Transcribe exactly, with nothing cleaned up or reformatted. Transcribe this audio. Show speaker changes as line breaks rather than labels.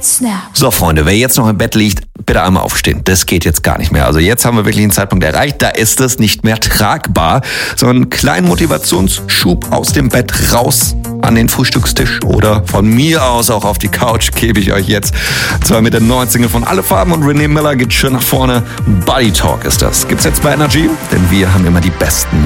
snap.
So, Freunde, wer jetzt noch im Bett liegt, bitte einmal aufstehen. Das geht jetzt gar nicht mehr. Also jetzt haben wir wirklich einen Zeitpunkt erreicht, da ist es nicht mehr tragbar. So einen kleinen Motivationsschub aus dem Bett raus an den Frühstückstisch oder von mir aus auch auf die Couch gebe ich euch jetzt. Zwar mit der neuen Single von Alle Farben und René Miller geht schön nach vorne. Body Talk ist das. Gibt's jetzt bei Energy, denn wir haben immer die besten